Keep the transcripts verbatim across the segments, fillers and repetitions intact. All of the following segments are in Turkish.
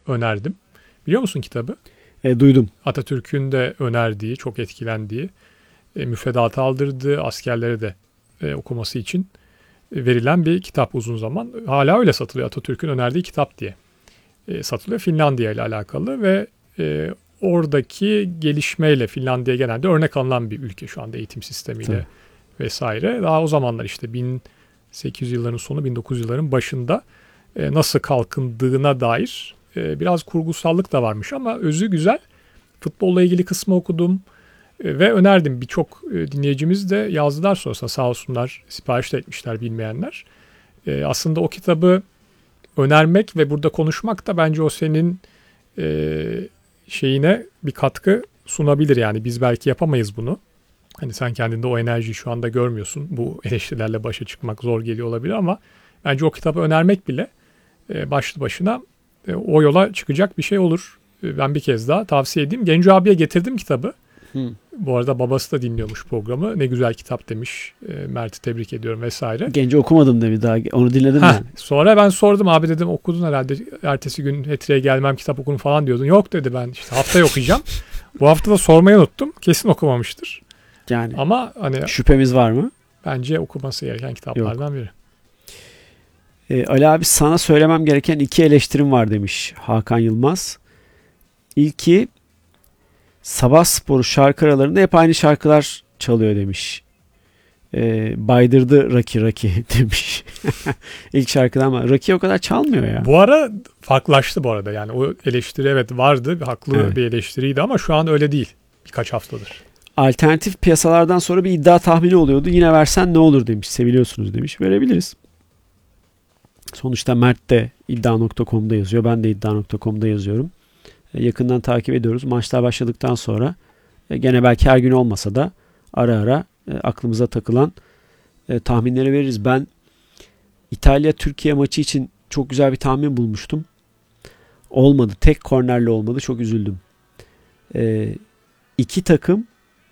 önerdim. Biliyor musun kitabı? E, duydum. Atatürk'ün de önerdiği, çok etkilendiği, e, müfredata aldırdığı, askerlere de e, okuması için verilen bir kitap uzun zaman. Hala öyle satılıyor. Atatürk'ün önerdiği kitap diye e, satılıyor. Finlandiya ile alakalı ve e, oradaki gelişmeyle Finlandiya genelde örnek alınan bir ülke şu anda eğitim sistemiyle Tabii. vesaire. Daha o zamanlar işte bin sekiz yüz yılların sonu bin dokuz yüz yılların başında e, nasıl kalkındığına dair e, biraz kurgusallık da varmış ama özü güzel. Futbolla ilgili kısmı okudum e, ve önerdim. Birçok e, dinleyicimiz de yazdılar sonrasında sağ olsunlar, sipariş de etmişler bilmeyenler. E, aslında o kitabı önermek ve burada konuşmak da bence o senin e, şeyine bir katkı sunabilir. Yani biz belki yapamayız bunu. Hani sen kendinde o enerjiyi şu anda görmüyorsun. Bu eleştirilerle başa çıkmak zor geliyor olabilir ama bence o kitabı önermek bile e, başlı başına e, o yola çıkacak bir şey olur. E, ben bir kez daha tavsiye edeyim. Genco abiye getirdim kitabı. Hı. Bu arada babası da dinliyormuş programı. Ne güzel kitap demiş. E, Mert'i tebrik ediyorum vesaire. Genci okumadım da bir daha. Onu dinledim Heh, ben. Sonra ben sordum abi dedim okudun herhalde. Ertesi gün Hetre'ye gelmem kitap okudum falan diyordun. Yok dedi ben işte haftaya okuyacağım. Bu hafta da sormayı unuttum. Kesin okumamıştır. Yani Ama hani şüphemiz var mı? bence okuması gereken kitaplardan biri. E, Ali abi sana söylemem gereken iki eleştirim var demiş Hakan Yılmaz. İlki sabah sporu şarkı aralarında hep aynı şarkılar çalıyor demiş. E, baydırdı Raki Raki demiş. İlk şarkıdan ama Raki o kadar çalmıyor ya. Bu ara farklılaştı bu arada. Yani o eleştiri evet vardı. Haklı Evet. bir eleştiriydi ama şu an öyle değil. Birkaç haftadır. Alternatif piyasalardan sonra bir iddia tahmini oluyordu. Yine versen ne olur demiş. Seviliyorsunuz demiş. Verebiliriz. Sonuçta Mert de iddia nokta com'da yazıyor. Ben de iddia nokta com'da yazıyorum. E, yakından takip ediyoruz. Maçlar başladıktan sonra e, gene belki her gün olmasa da ara ara e, aklımıza takılan e, tahminleri veririz. Ben İtalya-Türkiye maçı için çok güzel bir tahmin bulmuştum. Olmadı. Tek kornerle olmadı. Çok üzüldüm. E, iki takım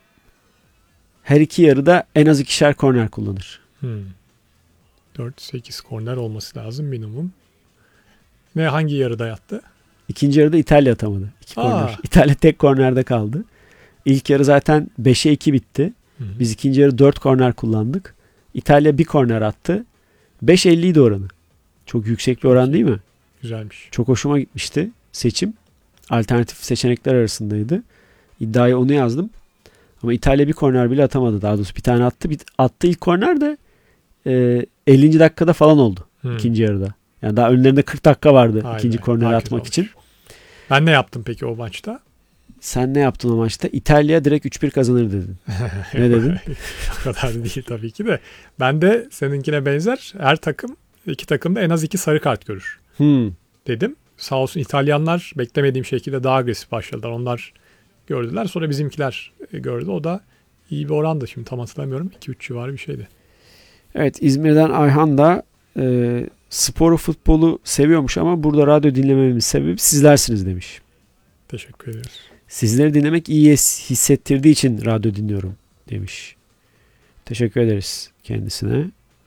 her iki yarıda en az ikişer korner kullanır. Hmm. dört sekiz korner olması lazım minimum. Ne hangi yarıda yattı? İkinci yarıda İtalya atamadı. İki Aa. korner. İtalya tek kornerde kaldı. İlk yarı zaten beşe iki bitti. Hı hı. Biz ikinci yarı dört korner kullandık. İtalya bir korner attı. beş elliydi oranı. Çok yüksek bir oran değil mi? Güzelmiş. Çok hoşuma gitmişti seçim. Alternatif seçenekler arasındaydı. İddiaya onu yazdım. Ama İtalya bir korner bile atamadı. Daha doğrusu bir tane attı. Bir, attı ilk korner de e, ellinci dakikada falan oldu. Hmm. İkinci yarıda. Yani daha önlerinde kırk dakika vardı Aynen, ikinci korneri atmak olmuş. için. Ben ne yaptım peki o maçta? Sen ne yaptın o maçta? İtalya direkt üç bir kazanır dedin. Ne dedin? O kadar değil tabii ki de. Ben de seninkine benzer. Her takım, iki takım da en az iki sarı kart görür Hmm. dedim. Sağ olsun İtalyanlar beklemediğim şekilde daha agresif başladılar. Onlar gördüler. Sonra bizimkiler gördü. O da iyi bir orandı. Şimdi tam hatırlamıyorum. iki üç civarı bir şeydi. Evet, İzmir'den Ayhan da e, sporu futbolu seviyormuş ama burada radyo dinlememin sebebi sizlersiniz demiş. Teşekkür ederiz. Sizleri dinlemek iyi hissettirdiği için radyo dinliyorum demiş. Teşekkür ederiz kendisine.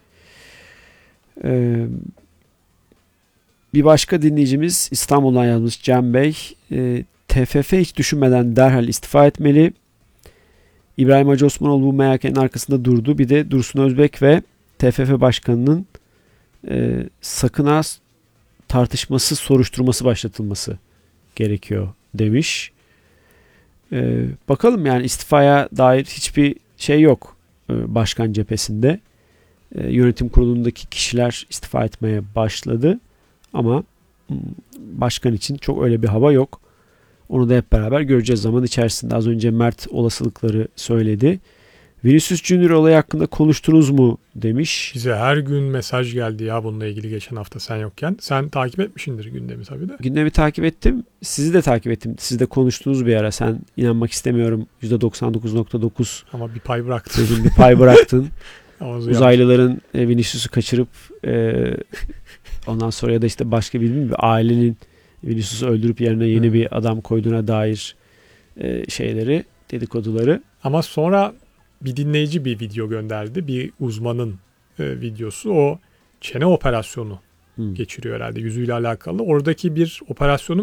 Ee, bir başka dinleyicimiz İstanbul'dan yazmış Cem Bey. E, T F F hiç düşünmeden derhal istifa etmeli. İbrahim Hacı Osmanoğlu bu M H K'nin arkasında durdu. Bir de Dursun Özbek ve T F F Başkanı'nın e, sakın ha tartışması, soruşturması başlatılması gerekiyor demiş. E, bakalım yani istifaya dair hiçbir şey yok e, başkan cephesinde. E, yönetim kurulundaki kişiler istifa etmeye başladı. Ama başkan için çok öyle bir hava yok. Onu da hep beraber göreceğiz zaman içerisinde. Az önce Mert olasılıkları söyledi. Vinicius Junior olayı hakkında konuştunuz mu demiş. Bize her gün mesaj geldi ya bununla ilgili geçen hafta sen yokken. Sen takip etmişsindir gündemi tabii de. Gündemi takip ettim. Sizi de takip ettim. Siz de konuştunuz bir ara. Sen inanmak istemiyorum yüzde doksan dokuz nokta dokuz Ama bir pay bıraktın. dedin, bir pay bıraktın. Uzaylıların e, Vinicius'u kaçırıp e, ondan sonra ya da işte başka bir, bir ailenin Vinicius'u öldürüp yerine yeni hmm. bir adam koyduğuna dair e, şeyleri, dedikoduları. Ama sonra bir dinleyici bir video gönderdi. Bir uzmanın e, videosu. O çene operasyonu hmm. geçiriyor herhalde yüzüyle alakalı. Oradaki bir operasyonu